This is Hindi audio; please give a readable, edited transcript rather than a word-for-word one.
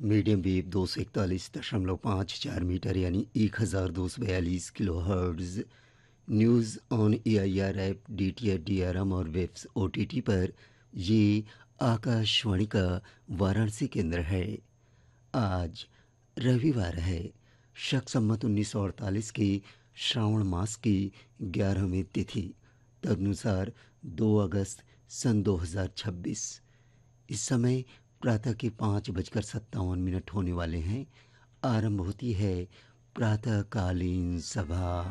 मीडियम वेव 241.54 मीटर यानी 1242 kilo hertz. News on AIR app, DTH DRM और वेब्स ओटीटी पर ये आकाशवाणी का वाराणसी केंद्र है। आज रविवार है, शक संमत 1948 की श्रावण मास की 11वीं तिथि, तदनुसार 2 अगस्त सन 2026। इस समय प्रातः के 5:57 होने वाले हैं। आरंभ होती है प्रातःकालीन सभा।